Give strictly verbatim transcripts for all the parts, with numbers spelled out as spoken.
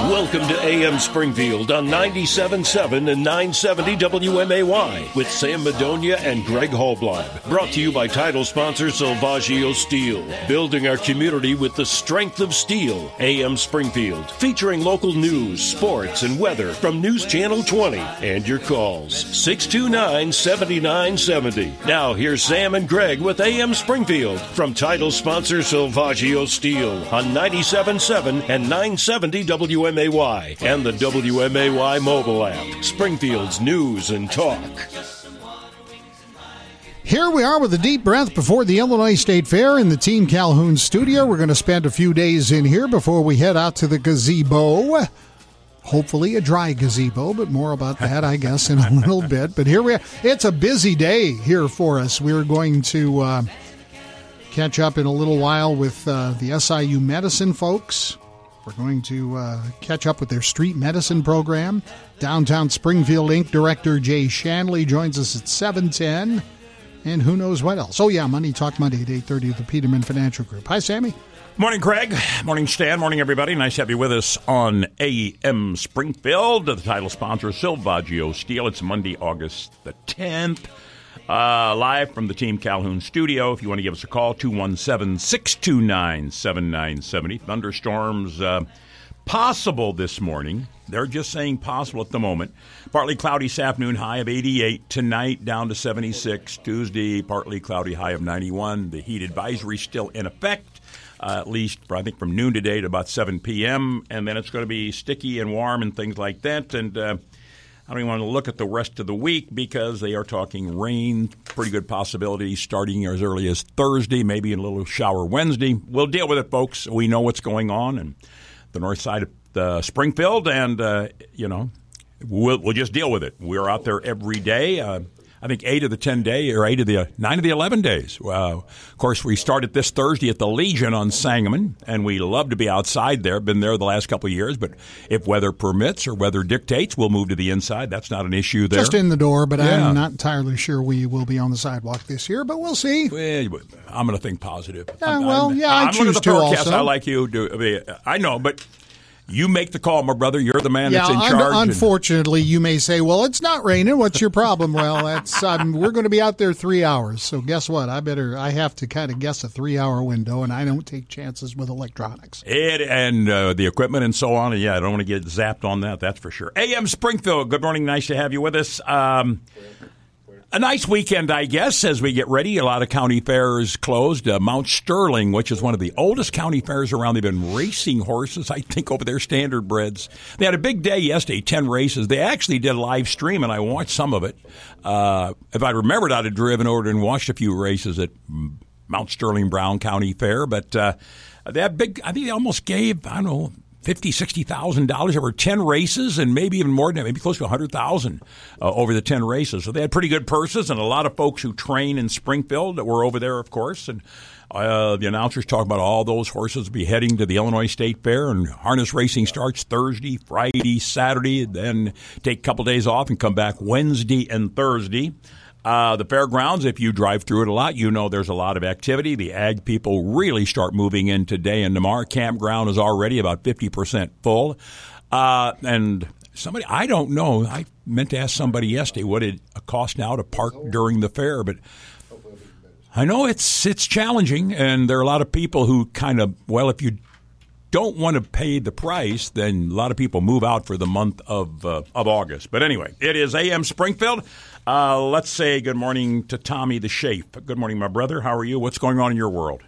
Welcome to A M Springfield on ninety-seven point seven and nine seventy W M A Y with Sam Madonia and Greg Hallbleib. Brought to you by title sponsor Salvaggio Steel. Building our community with the strength of steel. A M Springfield. Featuring local news, sports, and weather from News Channel twenty. And your calls. six two nine, seven nine seven zero. Now here's Sam and Greg with A M Springfield from title sponsor Salvaggio Steel on ninety-seven point seven and nine seventy W M A Y and the W M A Y mobile app. Springfield's news and talk. Here we are with a deep breath before the Illinois State Fair in the Team Calhoun studio. We're going to spend a few days in here before we head out to the gazebo. Hopefully a dry gazebo, but more about that, I guess, in a little bit. But here we are. It's a busy day here for us. We're going to uh, catch up in a little while with uh, the S I U medicine folks. We're going to uh, catch up with their street medicine program. Downtown Springfield Incorporated Director Jay Shanley joins us at seven ten. And who knows what else. Oh, yeah, Money Talk Monday at eight thirty with the Peterman Financial Group. Hi, Sammy. Morning, Craig. Morning, Stan. Morning, everybody. Nice to have you with us on A M Springfield. The title sponsor, Salvaggio Steel. It's Monday, August the tenth. Uh, live from the Team Calhoun studio. If you want to give us a call, two one seven, six two nine, seven nine seven zero. Thunderstorms uh, possible this morning. They're just saying possible at the moment. Partly cloudy this afternoon, high of eighty-eight. Tonight, down to seventy-six. Tuesday, partly cloudy, high of ninety-one. The heat advisory still in effect, uh, at least, I think, from noon today to about seven p.m. And then it's going to be sticky and warm and things like that. And uh, I don't even want to look at the rest of the week because they are talking rain, pretty good possibility starting as early as Thursday, maybe a little shower Wednesday. We'll deal with it, folks. We know what's going on in the north side of uh, Springfield, and, uh, you know, we'll, we'll just deal with it. We're out there every day. Uh, I think eight of the ten days, or eight of the, nine of the eleven days. Uh, of course, we started this Thursday at the Legion on Sangamon, and we love to be outside there. Been there the last couple of years, but if weather permits or weather dictates, we'll move to the inside. That's not an issue there. Just in the door, but yeah. I'm not entirely sure we will be on the sidewalk this year, but we'll see. Well, I'm going to think positive. Yeah, I'm, well, I'm, yeah, I I'm choose looking at to the forecast. also. I like you. Do, I, mean, I know, but you make the call, my brother. You're the man yeah, that's in un- charge. unfortunately, and- you may say, well, it's not raining. What's your problem? Well, that's um, we're going to be out there three hours. So guess what? I better. I have to kind of guess a three-hour window, and I don't take chances with electronics. It and uh, the equipment and so on. Yeah, I don't want to get zapped on that. That's for sure. A M Springfield, good morning. Nice to have you with us. Um, A nice weekend, I guess, as we get ready. A lot of county fairs closed. Uh, Mount Sterling, which is one of the oldest county fairs around. They've been racing horses, I think, over their standard breds. They had a big day yesterday, ten races. They actually did a live stream, and I watched some of it. Uh, if I remembered, I'd have driven over and watched a few races at Mount Sterling Brown County Fair. But uh, they had big, I think they almost gave, I don't know, fifty thousand dollars, sixty thousand dollars over ten races, and maybe even more than that, maybe close to one hundred thousand dollars uh, over the ten races. So they had pretty good purses, and a lot of folks who train in Springfield that were over there, of course. And uh, the announcers talk about all those horses will be heading to the Illinois State Fair, and harness racing starts Thursday, Friday, Saturday, then take a couple days off and come back Wednesday and Thursday. Uh, the fairgrounds, if you drive through it a lot, you know there's a lot of activity. The ag people really start moving in today and tomorrow. Campground is already about fifty percent full. Uh, and somebody, I don't know, I meant to ask somebody yesterday what it costs now to park during the fair, but I know it's it's challenging, and there are a lot of people who kind of, well, if you don't want to pay the price, then a lot of people move out for the month of uh, of August. But anyway, it is A M Springfield. Uh, let's say good morning to Tommy the Shape. Good morning, my brother. How are you? What's going on in your world?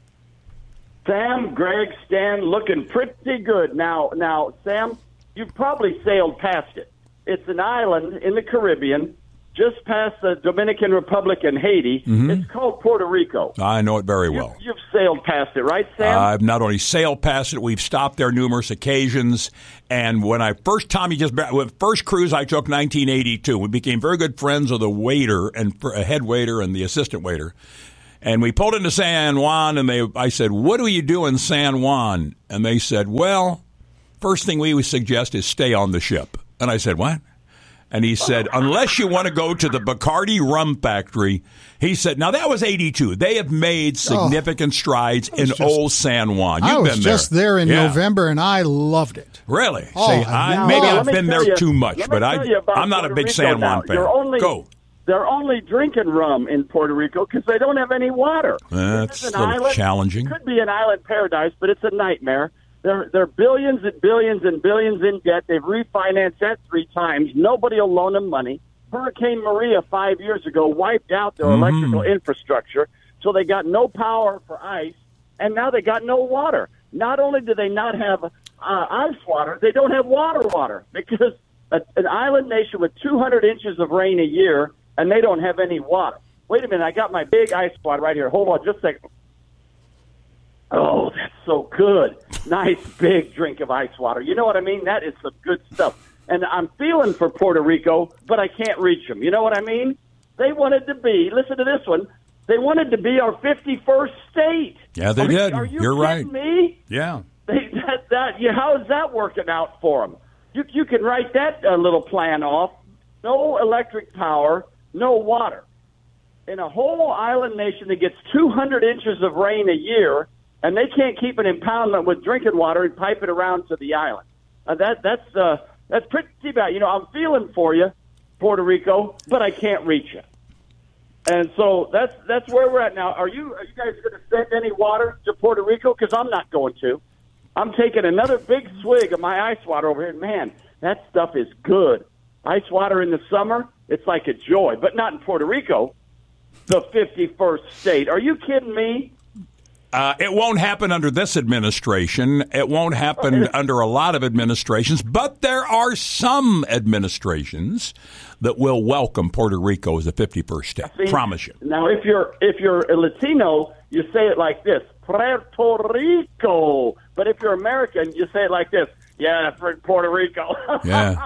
Sam, Greg, Stan, looking pretty good. Now, now, Sam, you've probably sailed past it. It's an island in the Caribbean, just past the Dominican Republic and Haiti. Mm-hmm. It's called Puerto Rico. I know it very well. You, you've sailed past it, right, Sam? Uh, I've not only sailed past it, we've stopped there numerous occasions. And when I first, Tommy, just first cruise I took, nineteen eighty-two, we became very good friends of the waiter and a head waiter and the assistant waiter. And we pulled into San Juan, and they, I said, "What do you do in San Juan?" And they said, "Well, first thing we would suggest is stay on the ship." And I said, "What?" And he said, unless you want to go to the Bacardi Rum Factory, he said, now that was eighty-two. They have made significant oh, strides in just, Old San Juan. You've I was been just there, there in yeah. November, and I loved it. Really? Oh, See, I, maybe well, I've been there you, too much, but I, I'm not Puerto a big Rico San now. Juan fan. Only, go. They're only drinking rum in Puerto Rico because they don't have any water. That's a little island. challenging. It could be an island paradise, but it's a nightmare. They're, they're billions and billions and billions in debt. They've refinanced that three times. Nobody will loan them money. Hurricane Maria five years ago wiped out their Mm-hmm. electrical infrastructure, so they got no power for ice, and now they got no water. Not only do they not have uh, ice water, they don't have water water because a, an island nation with two hundred inches of rain a year, and they don't have any water. Wait a minute, I got my big ice water right here. Hold on just a second. Oh, that's so good. Nice big drink of ice water. You know what I mean? That is some good stuff. And I'm feeling for Puerto Rico, but I can't reach them. You know what I mean? They wanted to be, listen to this one, they wanted to be our fifty-first state. Yeah, they are, did. Are you You're kidding right. me? Yeah. They, that, that, yeah, how is that working out for them? You, you can write that uh, little plan off. No electric power, no water. In a whole island nation that gets two hundred inches of rain a year, and they can't keep an impoundment with drinking water and pipe it around to the island. Uh, that that's uh, that's pretty bad. You know, I'm feeling for you, Puerto Rico, but I can't reach you. And so that's that's where we're at now. Are you are you guys going to send any water to Puerto Rico? Because I'm not going to. I'm taking another big swig of my ice water over here. Man, that stuff is good. Ice water in the summer, it's like a joy, but not in Puerto Rico, the fifty-first state. Are you kidding me? Uh, it won't happen under this administration. It won't happen under a lot of administrations, but there are some administrations that will welcome Puerto Rico as the fifty-first state. See, Promise you. Now, if you're if you're a Latino, you say it like this, Puerto Rico. But if you're American, you say it like this, yeah, for Puerto Rico. Yeah.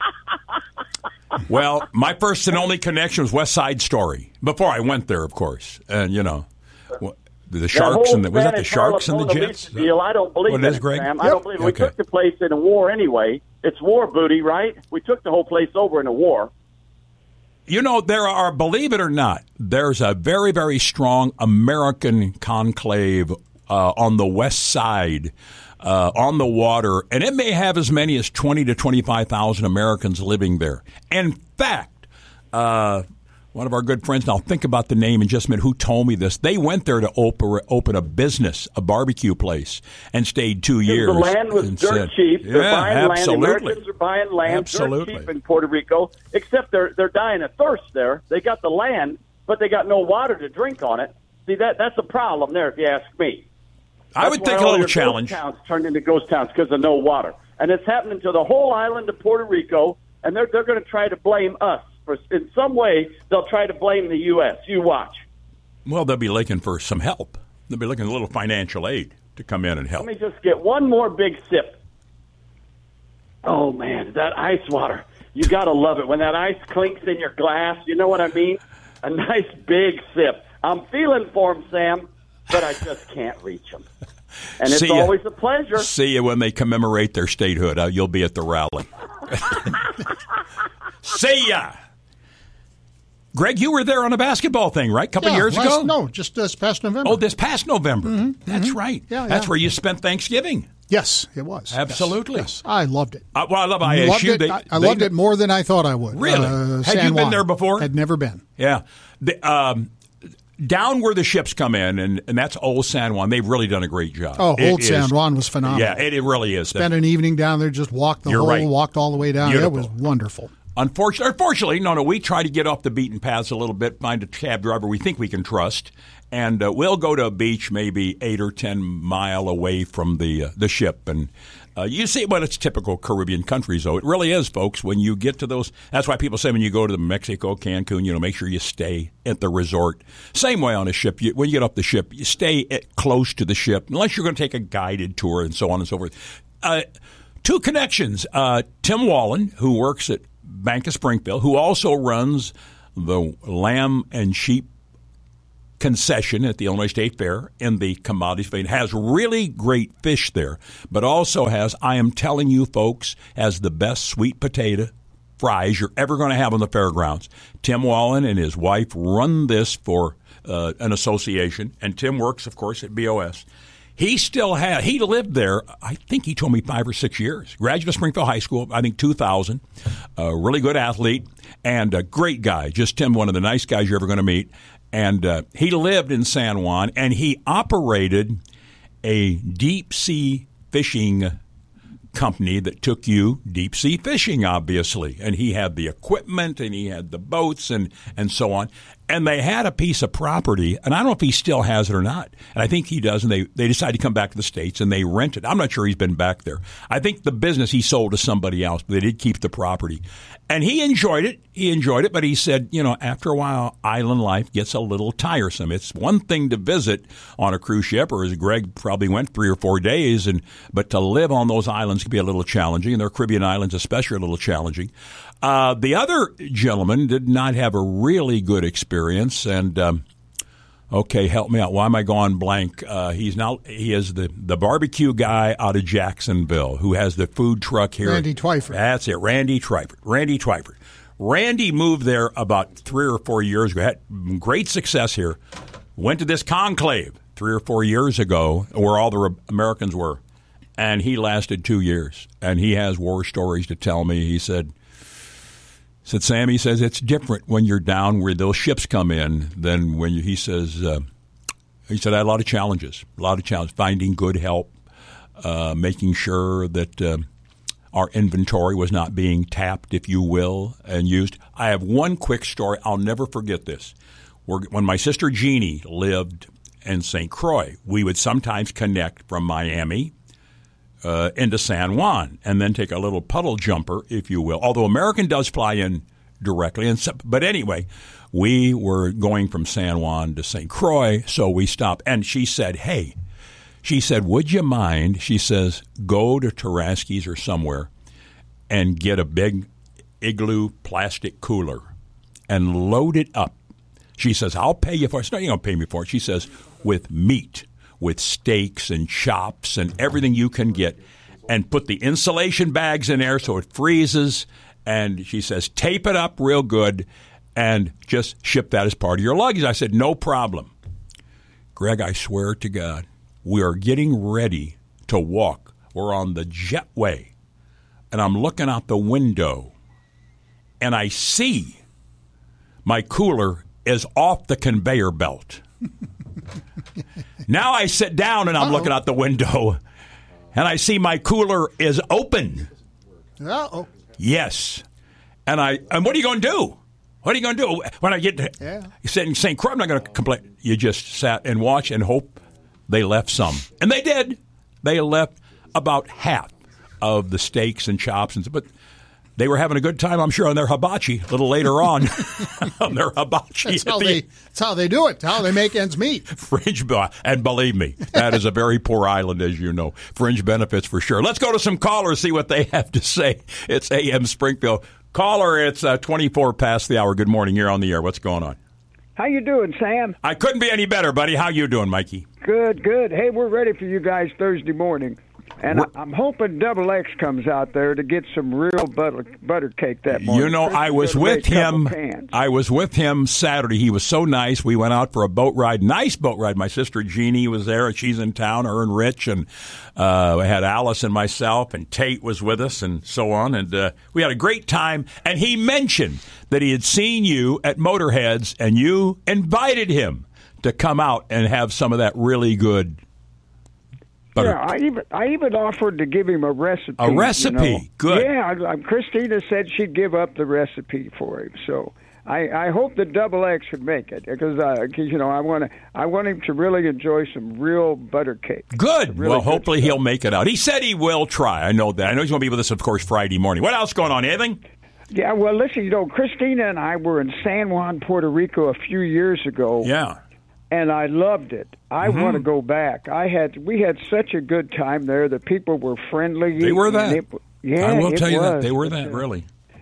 Well, my first and only connection was West Side Story. Before I went there, of course. And, you know, the Sharks and the, was that the Sharks and the Jets? Deal, I don't believe what in it is, Greg? Sam. Yep. I don't believe we okay. took the place in a war anyway. It's war booty, right? We took the whole place over in a war. You know, there are, believe it or not, there's a very, very strong American conclave uh, on the west side, uh, on the water, and it may have as many as twenty to twenty-five thousand Americans living there. In fact, uh, one of our good friends, now think about the name in just a minute, who told me this. They went there to open, open a business, a barbecue place, and stayed two years. The land was dirt said, cheap. They're yeah, buying absolutely. land. Americans are buying land Absolutely. dirt cheap in Puerto Rico, except they're they're dying of thirst there. They got the land, but they got no water to drink on it. See, that that's a problem there, if you ask me. I That's would why think a all little your challenge. Ghost towns turned into ghost towns because of no water, and it's happening to the whole island of Puerto Rico. And they're they're going to try to blame us for in some way. They'll try to blame the U S You watch. Well, they'll be looking for some help. They'll be looking for a little financial aid to come in and help. Let me just get one more big sip. Oh man, that ice water! You got to love it when that ice clinks in your glass. You know what I mean? A nice big sip. I'm feeling for him, Sam, but I just can't reach him. And it's See ya. always a pleasure. See you when they commemorate their statehood. Uh, you'll be at the rally. See ya. Greg, you were there on a basketball thing, right? A couple yeah, years last, ago? No, just this past November. Oh, this past November. Mm-hmm, That's mm-hmm. right. Yeah, That's yeah. where you spent Thanksgiving. Yes, it was. Absolutely. Yes, yes. I loved it. Uh, well, I love I loved S U. it. They, I, I they, loved it more than I thought I would. Really? Uh, Had San you been Juan. there before? Had never been. Yeah. The, um, down where the ships come in, and, and that's Old San Juan, they've really done a great job. Oh, It Old San is- Juan was phenomenal. Yeah, it, it really is. Spent an evening down there, just walked the You're whole, right. walked all the way down. Beautiful. It was wonderful. Unfortunately, unfortunately, no, no, we try to get off the beaten paths a little bit, find a cab driver we think we can trust, and uh, we'll go to a beach maybe eight or ten mile away from the uh, the ship. And uh, you see, well, it's typical Caribbean countries, though. It really is, folks. When you get to those, that's why people say when you go to the Mexico, Cancun, you know, make sure you stay at the resort. Same way on a ship. You, when you get off the ship, you stay at, close to the ship, unless you're going to take a guided tour and so on and so forth. Uh, two connections. Uh, Tim Wallen, who works at Bank of Springfield, who also runs the lamb and sheep concession at the Illinois State Fair in the commodities field, has really great fish there, but also has, I am telling you folks, has the best sweet potato fries you're ever going to have on the fairgrounds. Tim Wallen and his wife run this for uh, an association, and Tim works, of course, at B O S. He still had, he lived there, I think he told me five or six years. Graduate of Springfield High School, I think two thousand. A really good athlete and a great guy. Just Tim, one of the nice guys you're ever going to meet. And uh, he lived in San Juan, and he operated a deep-sea fishing company that took you deep-sea fishing, obviously. And he had the equipment, and he had the boats, and, and so on. And they had a piece of property, and I don't know if he still has it or not. And I think he does, and they, they decided to come back to the States, and they rented. I'm not sure he's been back there. I think the business he sold to somebody else, but they did keep the property. And he enjoyed it. He enjoyed it, but he said, you know, after a while, island life gets a little tiresome. It's one thing to visit on a cruise ship, or as Greg probably went three or four days, and but to live on those islands can be a little challenging, and their Caribbean islands especially a little challenging. Uh, the other gentleman did not have a really good experience, and um, okay, help me out. Why am I going blank? Uh, he's now he is the, the barbecue guy out of Jacksonville who has the food truck here. Randy Twyford. That's it, Randy Twyford. Randy Twyford. Randy moved there about three or four years ago. Had great success here. Went to this conclave three or four years ago where all the re- Americans were, and he lasted two years. And he has war stories to tell me. He said. Said Sam, he says, it's different when you're down where those ships come in than when you, he says, uh, he said, I had a lot of challenges, a lot of challenges, finding good help, uh, making sure that uh, our inventory was not being tapped, if you will, and used. I have one quick story. I'll never forget this. We're, when my sister Jeannie lived in Saint Croix, we would sometimes connect from Miami Uh, into San Juan, and then take a little puddle jumper, if you will. Although American does fly in directly, and so, but anyway, we were going from San Juan to Saint Croix, so we stopped. And she said, "Hey," she said, "would you mind?" She says, "Go to Tarasky's or somewhere, and get a big igloo plastic cooler, and load it up." She says, "I'll pay you for it." No, you don't pay me for it. She says, "With meat." With steaks and chops and everything you can get, and put the insulation bags in there so it freezes. And she says, tape it up real good and just ship that as part of your luggage. I said, no problem. Greg, I swear to God, we are getting ready to walk. We're on the jetway, and I'm looking out the window, and I see my cooler is off the conveyor belt. Now I sit down and I'm Uh-oh. looking out the window, and I see my cooler is open. Uh-oh. Yes. And I and what are you going to do? What are you going to do when I get to yeah. Saint Croix? I'm not going to complain. You just sat and watched and hope they left some, and they did. They left about half of the steaks and chops, and but. They were having a good time, I'm sure, on their hibachi a little later on. on their hibachi. That's how, the, they, that's how they do it. That's how they make ends meet. Fringe, and believe me, that is a very poor island, as you know. Fringe benefits for sure. Let's go to some callers, see what they have to say. It's A M Springfield. Caller, it's uh, twenty-four past the hour. Good morning. You're on the air. What's going on? How you doing, Sam? I couldn't be any better, buddy. How you doing, Mikey? Good, good. Hey, we're ready for you guys Thursday morning. And We're, I'm hoping Double X comes out there to get some real butter butter cake that morning. You know, I was with him. I was with him Saturday. He was so nice. We went out for a boat ride, nice boat ride. My sister Jeannie was there, and she's in town. Her and Rich, and uh, I had Alice and myself, and Tate was with us, and so on. And uh, we had a great time. And he mentioned that he had seen you at Motorheads, and you invited him to come out and have some of that really good. Butter. Yeah, I even I even offered to give him a recipe. A recipe, you know. Good. Yeah, I, I, Christina said she'd give up the recipe for him. So I, I hope the Double X would make it because uh, you know I want to I want him to really enjoy some real butter cake. Good. Really well, good hopefully stuff. He'll make it out. He said he will try. I know that. I know he's going to be with us, of course, Friday morning. What else going on? Anything? Yeah. Well, listen. You know, Christina and I were in San Juan, Puerto Rico, a few years ago. Yeah. And I loved it. I mm-hmm. want to go back. I had we had such a good time there. The people were friendly. They were that. It, yeah, I will it tell you was. that they were that really.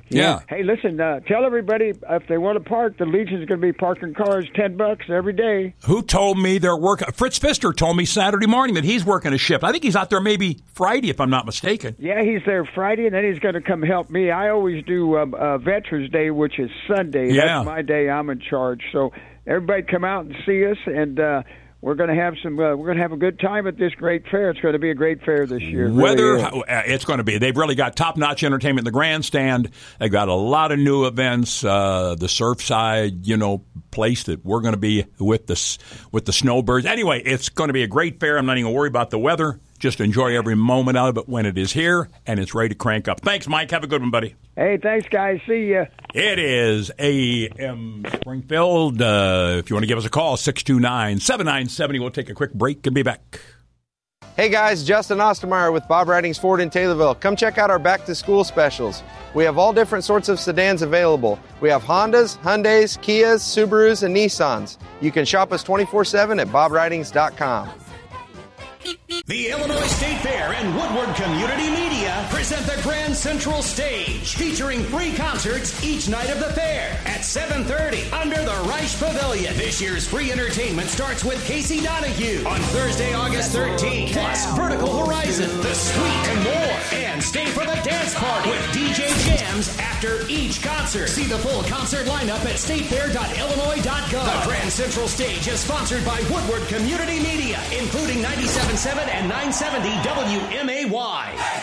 Yeah. Hey, listen, uh, tell everybody if they want to park, the Legion's going to be parking cars ten bucks every day. Who told me they're working? Fritz Pfister told me Saturday morning that he's working a shift. I think he's out there maybe Friday, if I'm not mistaken. Yeah, he's there Friday, and then he's going to come help me. I always do um, uh, Veterans Day, which is Sunday. Yeah. That's my day. I'm in charge. So everybody come out and see us, and uh, we're going to have some. Uh, we're going to have a good time at this great fair. It's going to be a great fair this year. It Weather, really is. it's going to be. They've really got top-notch entertainment in the grandstand. They've got a lot of new events. Uh, the Surfside, you know, place that we're going to be with the with the snowbirds. Anyway, it's going to be a great fair. I'm not even going to worry about the weather. Just enjoy every moment of it when it is here and it's ready to crank up. Thanks, Mike. Have a good one, buddy. Hey, thanks, guys. See ya. It is A M Springfield. Uh, if you want to give us a call, six two nine, seven nine seven zero. We'll take a quick break and be back. Hey guys, Justin Ostermeyer with Bob Ridings Ford in Taylorville. Come check out our back-to-school specials. We have all different sorts of sedans available. We have Hondas, Hyundais, Kias, Subarus, and Nissans. You can shop us twenty-four seven at bob ridings dot com. The Illinois State Fair and Woodward Community Media present the Grand Central Stage, featuring free concerts each night of the fair at seven thirty under the Reich Pavilion. This year's free entertainment starts with Casey Donahue on Thursday, August thirteenth, plus Vertical Horizon, The Sweet, and more. And stay for the dance party with D J jams after each concert. See the full concert lineup at state fair dot illinois dot gov. The Grand Central Stage is sponsored by Woodward Community Media, including ninety-seven point seven and nine seventy W M A Y.